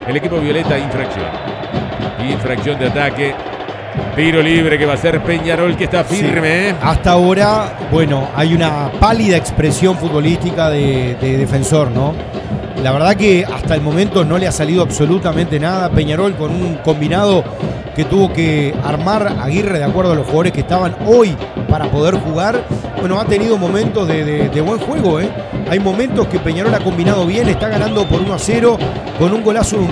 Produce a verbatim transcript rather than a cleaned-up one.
el equipo violeta, infracción. Infracción de ataque. Tiro libre que va a ser Peñarol, que está firme. Sí. Hasta ahora, bueno, hay una pálida expresión futbolística de, de defensor, ¿no? La verdad que hasta el momento no le ha salido absolutamente nada. Peñarol con un combinado que tuvo que armar Aguirre de acuerdo a los jugadores que estaban hoy para poder jugar. Bueno, ha tenido momentos de, de, de buen juego, ¿eh? Hay momentos que Peñarol ha combinado bien, está ganando por uno a cero con un golazo de un